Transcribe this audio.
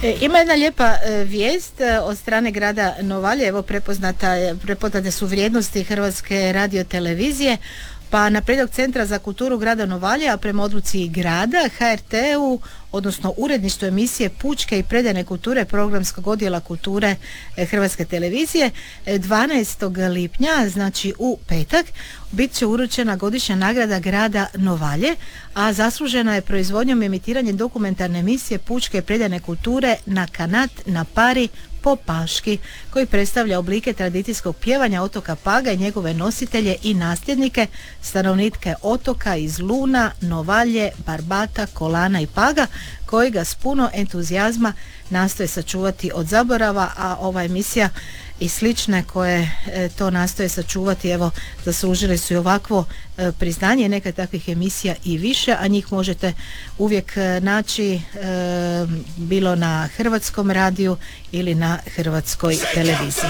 Ima jedna lijepa vijest od strane grada Novalje. Evo, prepoznate su vrijednosti Hrvatske radiotelevizije, pa na prijedlog Centra za kulturu grada Novalje, a prema odluci grada, HRT-u, odnosno uredništvo emisije Pučke i predane kulture programskog odjela kulture Hrvatske televizije, 12. lipnja, znači u petak, bit će uručena godišnja nagrada grada Novalje, a zaslužena je proizvodnjom i emitiranjem dokumentarne emisije Pučke i predane kulture na kanat na pari po paški, koji predstavlja oblike tradicijskog pjevanja otoka Paga i njegove nositelje i nasljednike, stanovnike otoka iz Luna, Novalje, Barbata, Kolana i Paga, koji ga s puno entuzijazma nastoje sačuvati od zaborava, a ova emisija i slične koje to nastoje sačuvati, evo, zaslužili su i ovakvo priznanje, neka takvih emisija i više, a njih možete uvijek naći bilo na Hrvatskom radiju ili na Hrvatskoj televiziji.